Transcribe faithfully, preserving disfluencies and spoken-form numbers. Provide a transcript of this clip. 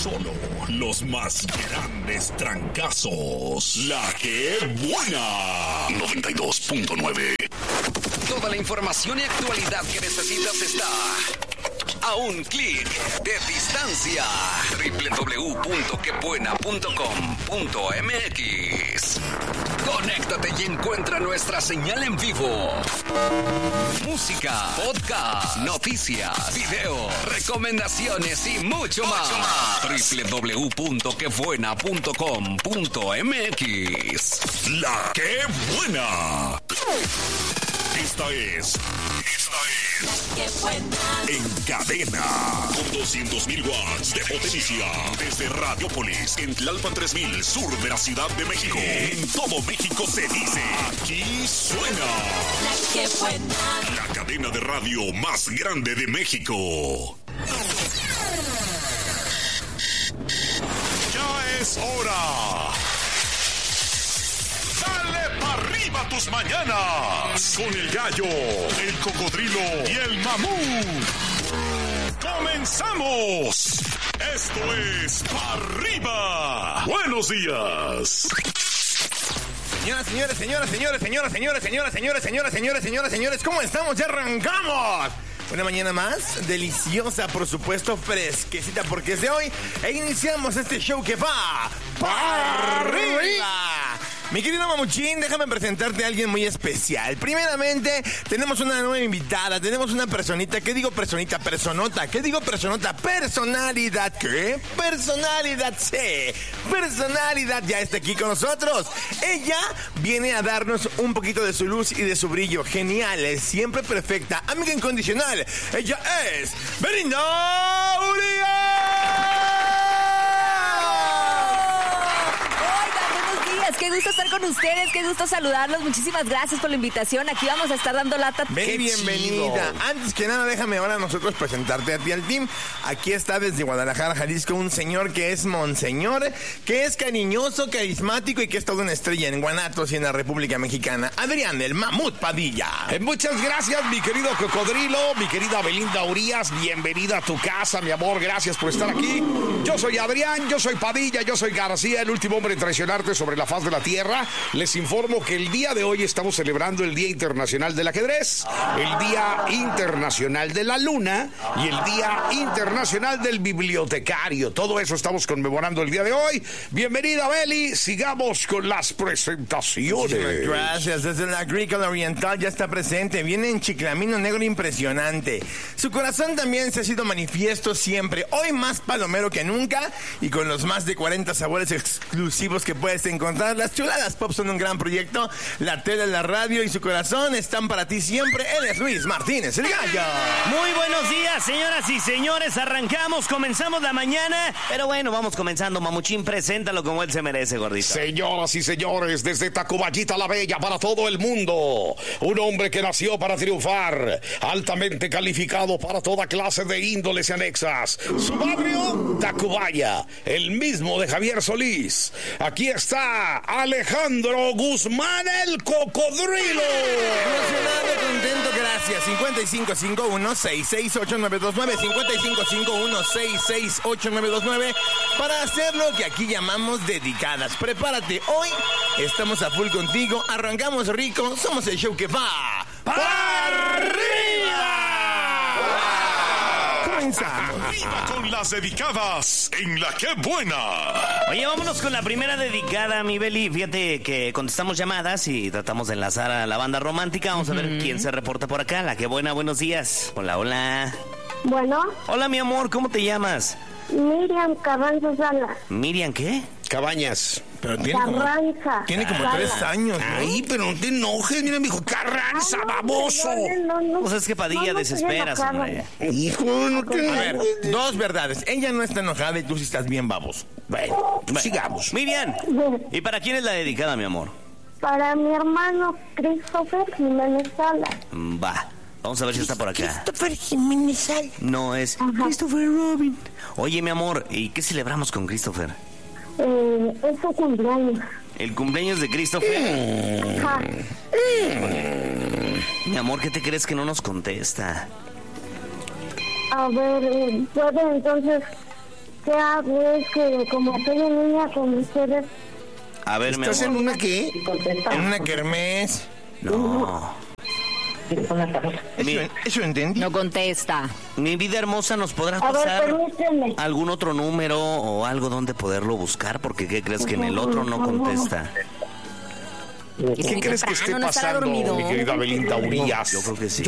Solo los más grandes trancazos. La que buena. noventa y dos punto nueve. Toda la información y actualidad que necesitas está a un clic de distancia. doble u doble u doble u punto que buena punto com punto m x. Conéctate y encuentra nuestra señal en vivo. Música, podcast, noticias, video, recomendaciones y mucho más. doble u doble u doble u punto que buena punto com punto m x. La que buena. Esta es... Esta es... La que buena. En cadena. Con doscientos mil watts de potencia. Desde Radiopolis, en Tlalpan tres mil, sur de la Ciudad de México. En todo México se dice... Aquí suena... La que buena. La cadena de radio más grande de México. Ya es hora. ¡Dale para arriba tus mañanas! Con el gallo, el cocodrilo y el mamut. ¡Comenzamos! Esto es ¡Pa' arriba! ¡Buenos días! Señoras, señores, señoras, señores, señoras, señores, señoras, señores, señoras, señores, señoras, señores, ¿cómo estamos? ¡Ya arrancamos! Una mañana más, deliciosa, por supuesto, fresquecita, porque es de hoy e iniciamos este show que va para arriba. Mi querido Mamuchín, déjame presentarte a alguien muy especial. Primeramente, tenemos una nueva invitada, tenemos una personita. ¿Qué digo personita? Personota. ¿Qué digo personota? Personalidad. ¿Qué? Personalidad, sí. Personalidad ya está aquí con nosotros. Ella viene a darnos un poquito de su luz y de su brillo. Genial, es siempre perfecta, amiga incondicional. Ella es Belinda Urias. Qué gusto estar con ustedes, qué gusto saludarlos. Muchísimas gracias por la invitación. Aquí vamos a estar dando lata. Ven, bienvenida. Chido. Antes que nada, déjame ahora nosotros presentarte a ti al team. Aquí está desde Guadalajara, Jalisco, un señor que es monseñor, que es cariñoso, carismático y que es toda una estrella en Guanatos y en la República Mexicana. Adrián, el Mamut Padilla. Eh, muchas gracias, mi querido cocodrilo, mi querida Belinda Urias. Bienvenida a tu casa, mi amor. Gracias por estar aquí. Yo soy Adrián, yo soy Padilla, yo soy García, el último hombre en traicionarte sobre la faz de la tierra. Les informo que el día de hoy estamos celebrando el Día Internacional del Ajedrez, el Día Internacional de la Luna y el Día Internacional del Bibliotecario. Todo eso estamos conmemorando el día de hoy. Bienvenida, Beli. Sigamos con las presentaciones. Muchísimas gracias. Desde la Agrícola Oriental ya está presente. Viene en chiclamino negro impresionante. Su corazón también se ha sido manifiesto siempre. Hoy más palomero que nunca y con los más de cuarenta sabores exclusivos que puedes encontrar. Las chuladas pop son un gran proyecto. La tele, la radio y su corazón están para ti siempre. Él es Luis Martínez, el gallo. Muy buenos días, señoras y señores. Arrancamos, comenzamos la mañana. Pero bueno, vamos comenzando. Mamuchín, preséntalo como él se merece, gordito. Señoras y señores, desde Tacuballita la Bella para todo el mundo. Un hombre que nació para triunfar. Altamente calificado para toda clase de índoles y anexas. Su barrio, Tacubaya. El mismo de Javier Solís. Aquí está Alejandro Guzmán, el cocodrilo. Emocionado, contento, gracias. cincuenta y cinco cincuenta y uno, sesenta y seis, ochenta y nueve veintinueve, cincuenta y cinco cincuenta y uno, sesenta y seis, ochenta y nueve veintinueve, para hacer lo que aquí llamamos dedicadas. Prepárate, hoy estamos a full contigo, arrancamos rico, somos el show que va ¡para arriba! Comenzamos. Arriba con las dedicadas en La que buena. Oye, vámonos con la primera dedicada, mi Beli. Fíjate que contestamos llamadas y tratamos de enlazar a la banda romántica. Vamos uh-huh. a ver quién se reporta por acá. La que buena, buenos días. Hola, hola. Bueno. Hola, mi amor, ¿cómo te llamas? Miriam Carranza Sala. ¿Miriam qué? Cabañas. Pero tiene como, Carranza. tiene como Sala. tres años, ¿no? Ay, pero no te enojes, mira, me dijo Carranza, Ah, no, baboso. no, no, no. Pues es que Padilla No, no, desesperas, estoy hombre. Hijo, no te A ver, enojes. dos verdades. Ella no está enojada y tú sí estás bien babos. Bueno, Bueno, sigamos. Miriam, ¿y para quién es la dedicada, mi amor? Para mi hermano Christopher Jiménez Sala. Va, vamos a ver si está por acá. Christopher Jiménez Sala. No, es Ajá. Christopher Robin. Oye, mi amor, ¿y qué celebramos con Christopher? Eh, es su cumpleaños. ¿El cumpleaños de Christopher? Ajá. Mi amor, ¿qué te crees que no nos contesta? A ver, eh, puede entonces ¿qué hago? Es que como soy en línea con ustedes... A ver, mi ¿Estás en amor. una qué? En una kermés. No. Mi, Eso, eso entendí. No contesta. mi vida hermosa, ¿nos podrás A ver, pasar permíteme. algún otro número o algo donde poderlo buscar? Porque ¿qué crees que en el otro no contesta? ¿Qué muy crees que esté temprano, no estará pasando, dormido. mi querida Belinda Urias? Yo creo que sí.